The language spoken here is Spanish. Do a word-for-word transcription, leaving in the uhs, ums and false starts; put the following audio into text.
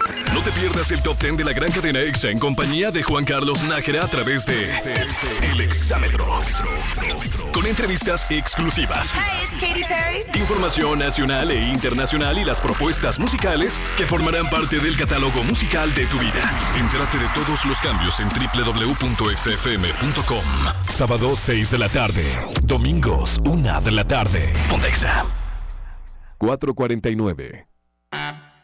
No te pierdas el top diez de la gran cadena EXA en compañía de Juan Carlos Nájera a través de El Exámetro. Con entrevistas exclusivas. Hi, it's Katy Perry. Información nacional e internacional y las propuestas musicales que formarán parte del catálogo musical de tu vida. Entérate de todos los cambios en doble u doble u doble u punto exa efe eme punto com. Sábado seis de la tarde. Domingos una de la tarde. Ponte Exa. cuatro cuarenta y nueve.